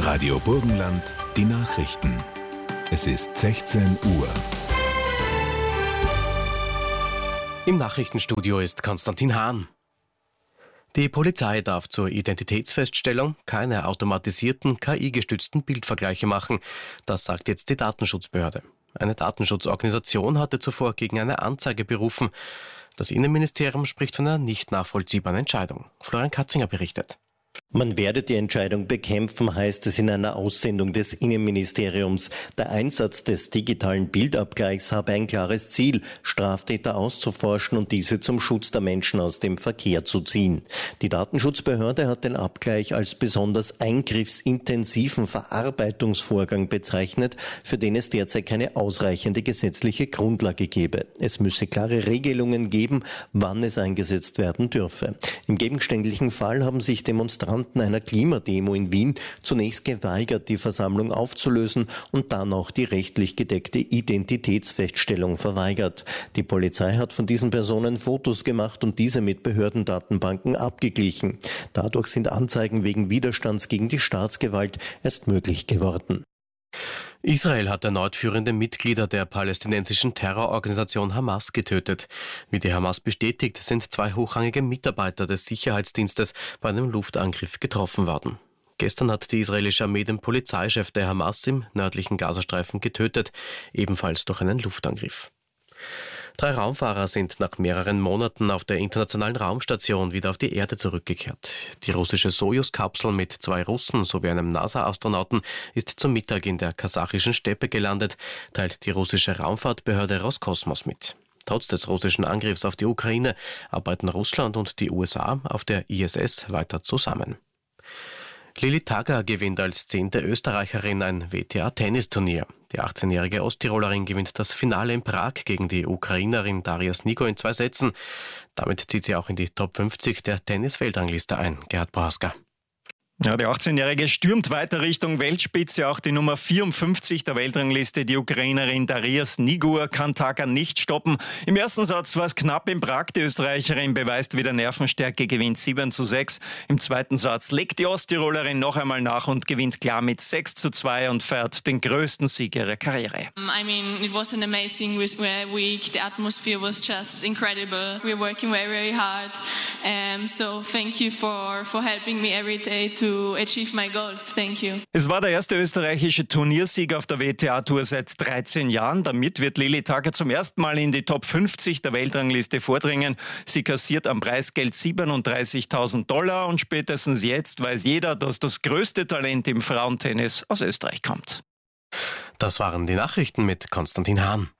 Radio Burgenland, die Nachrichten. Es ist 16 Uhr. Im Nachrichtenstudio ist Konstantin Hahn. Die Polizei darf zur Identitätsfeststellung keine automatisierten, KI-gestützten Bildvergleiche machen. Das sagt jetzt die Datenschutzbehörde. Eine Datenschutzorganisation hatte zuvor gegen eine Anzeige berufen. Das Innenministerium spricht von einer nicht nachvollziehbaren Entscheidung. Florian Katzinger berichtet. Man werde die Entscheidung bekämpfen, heißt es in einer Aussendung des Innenministeriums. Der Einsatz des digitalen Bildabgleichs habe ein klares Ziel, Straftäter auszuforschen und diese zum Schutz der Menschen aus dem Verkehr zu ziehen. Die Datenschutzbehörde hat den Abgleich als besonders eingriffsintensiven Verarbeitungsvorgang bezeichnet, für den es derzeit keine ausreichende gesetzliche Grundlage gebe. Es müsse klare Regelungen geben, wann es eingesetzt werden dürfe. Im gegenständlichen Fall haben sich Demonstranten einer Klimademo in Wien zunächst geweigert, die Versammlung aufzulösen und dann auch die rechtlich gedeckte Identitätsfeststellung verweigert. Die Polizei hat von diesen Personen Fotos gemacht und diese mit Behördendatenbanken abgeglichen. Dadurch sind Anzeigen wegen Widerstands gegen die Staatsgewalt erst möglich geworden. Israel hat erneut führende Mitglieder der palästinensischen Terrororganisation Hamas getötet. Wie die Hamas bestätigt, sind 2 hochrangige Mitarbeiter des Sicherheitsdienstes bei einem Luftangriff getroffen worden. Gestern hat die israelische Armee den Polizeichef der Hamas im nördlichen Gazastreifen getötet, ebenfalls durch einen Luftangriff. 3 Raumfahrer sind nach mehreren Monaten auf der internationalen Raumstation wieder auf die Erde zurückgekehrt. Die russische Sojus-Kapsel mit 2 Russen sowie einem NASA-Astronauten ist zum Mittag in der kasachischen Steppe gelandet, teilt die russische Raumfahrtbehörde Roskosmos mit. Trotz des russischen Angriffs auf die Ukraine arbeiten Russland und die USA auf der ISS weiter zusammen. Lilly Tagger gewinnt als 10. Österreicherin ein WTA-Tennisturnier. Die 18-jährige Osttirolerin gewinnt das Finale in Prag gegen die Ukrainerin Daria Snigo in 2 Sätzen. Damit zieht sie auch in die Top 50 der Tennis-Weltrangliste ein. Gerhard Prohaska. Ja, die 18-Jährige stürmt weiter Richtung Weltspitze. Auch die Nummer 54 der Weltrangliste, die Ukrainerin Daria Snigo, kann Tagger nicht stoppen. Im ersten Satz war es knapp in Prag. Die Österreicherin beweist wieder Nervenstärke, gewinnt 7:6. Im zweiten Satz legt die Osttirolerin noch einmal nach und gewinnt klar mit 6:2 und feiert den größten Sieg ihrer Karriere. It was an amazing week. The atmosphere was just incredible. We're working very, very hard. So thank you for helping me every day to achieve my goals. Thank you. Es war der erste österreichische Turniersieg auf der WTA-Tour seit 13 Jahren. Damit wird Lilly Tagger zum ersten Mal in die Top 50 der Weltrangliste vordringen. Sie kassiert am Preisgeld $37.000 und spätestens jetzt weiß jeder, dass das größte Talent im Frauentennis aus Österreich kommt. Das waren die Nachrichten mit Konstantin Hahn.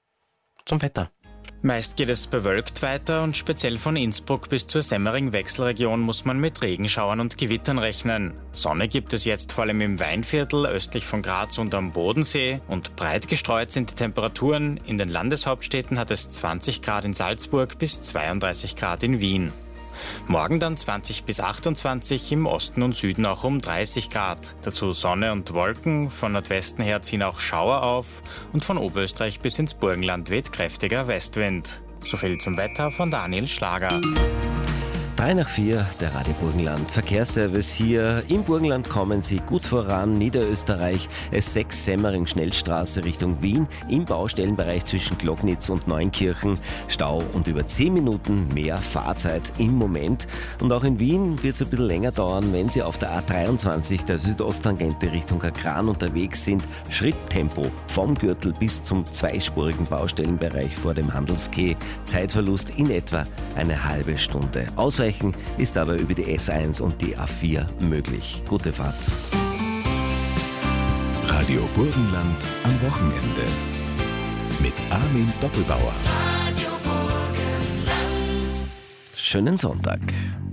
Zum Wetter. Meist geht es bewölkt weiter und speziell von Innsbruck bis zur Semmering-Wechselregion muss man mit Regenschauern und Gewittern rechnen. Sonne gibt es jetzt vor allem im Weinviertel, östlich von Graz und am Bodensee und breit gestreut sind die Temperaturen. In den Landeshauptstädten hat es 20 Grad in Salzburg bis 32 Grad in Wien. Morgen dann 20 bis 28, im Osten und Süden auch um 30 Grad. Dazu Sonne und Wolken, von Nordwesten her ziehen auch Schauer auf und von Oberösterreich bis ins Burgenland weht kräftiger Westwind. So viel zum Wetter von Daniel Schlager. 3 nach 4, der Radio Burgenland Verkehrsservice hier. Im Burgenland kommen Sie gut voran. Niederösterreich, S6 Semmering Schnellstraße Richtung Wien. Im Baustellenbereich zwischen Glocknitz und Neunkirchen Stau und über 10 Minuten mehr Fahrzeit im Moment. Und auch in Wien wird es ein bisschen länger dauern, wenn Sie auf der A23 der Südosttangente Richtung Kran unterwegs sind. Schritttempo vom Gürtel bis zum zweispurigen Baustellenbereich vor dem Handelsquai. Zeitverlust in etwa eine halbe Stunde. Ausweichen ist aber über die S1 und die A4 möglich. Gute Fahrt. Radio Burgenland am Wochenende. Mit Armin Doppelbauer. Schönen Sonntag.